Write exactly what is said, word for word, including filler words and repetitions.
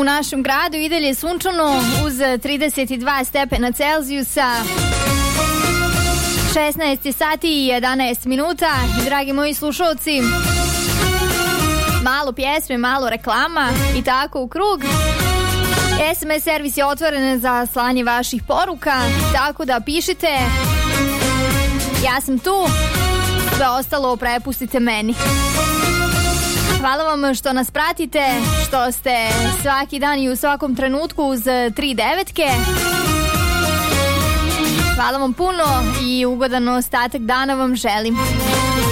U našem gradu i dalje sunčano uz trideset dva stepena Celzijusa. šesnaest sati i jedanaest minuta. Dragi moji slušalci, malo pjesme, malo reklama i tako u krug. es em es servis je otvoren za slanje vaših poruka, tako da pišite. Ja sam tu, sve ostalo prepustite meni. Hvala vam što nas pratite, što ste svaki dan i u svakom trenutku uz tri devetke. Hvala vam puno i ugodan ostatak dana vam želim.